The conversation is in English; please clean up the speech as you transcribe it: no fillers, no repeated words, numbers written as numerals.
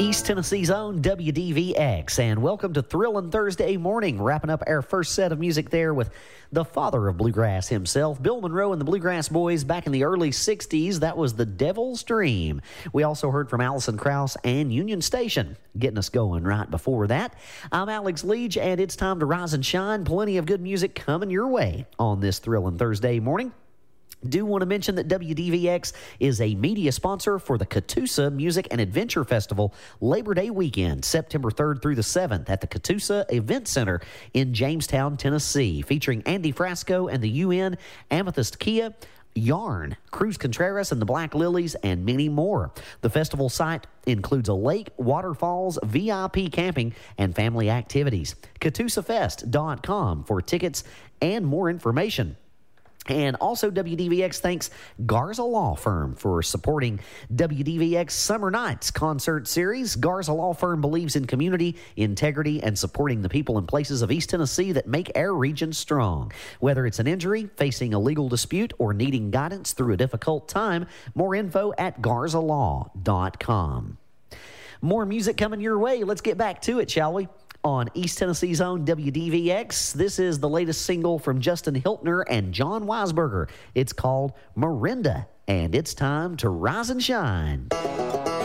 East Tennessee's own WDVX, and welcome to Thrillin' Thursday morning, wrapping up our first set of music there with the father of bluegrass himself, Bill Monroe and the Bluegrass Boys back in the early 60s. That was The Devil's Dream. We also heard from Alison Krauss and Union Station, getting us going right before that. I'm Alex Leach, and it's time to rise and shine. Plenty of good music coming your way on this Thrillin' Thursday morning. Do want to mention that WDVX is a media sponsor for the Catoosa Music and Adventure Festival Labor Day weekend, September 3rd through the 7th at the Catoosa Event Center in Jamestown, Tennessee, featuring Andy Frasco and the UN, Amethyst Kia, Yarn, Cruz Contreras and the Black Lilies, and many more. The festival site includes a lake, waterfalls, VIP camping, and family activities. CatoosaFest.com for tickets and more information. And also WDVX thanks Garza Law Firm for supporting WDVX Summer Nights concert series. Garza Law Firm believes in community, integrity, and supporting the people and places of East Tennessee that make our region strong. Whether it's an injury, facing a legal dispute, or needing guidance through a difficult time, more info at garzalaw.com. More music coming your way. Let's get back to it, shall we? On East Tennessee's own WDVX, this is the latest single from Justin Hiltner and John Weisberger. It's called Marinda, and it's time to rise and shine.